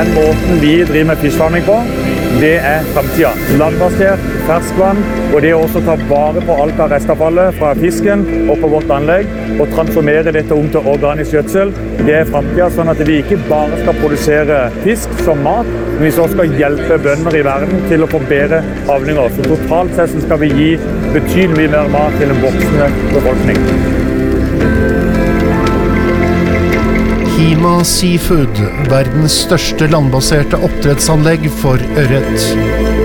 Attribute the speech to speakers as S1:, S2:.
S1: den måten vi driver med fiskfarming på, det fremtiden. Landbasert, ferskvann, og det å også ta vare på alt av restavfallet fra fisken og på vårt anlegg, og transformere dette om til organisk gjødsel, det fremtiden, sånn at vi ikke bare skal produsere fisk som mat, men vi også skal hjelpe bønder i verden til å få bedre avlinger. Så totalt sett skal vi gi betydelig mer mat til en voksende befolkning.
S2: Hima Seafood, verdens største landbaserte oppdrettsanlegg for ørret.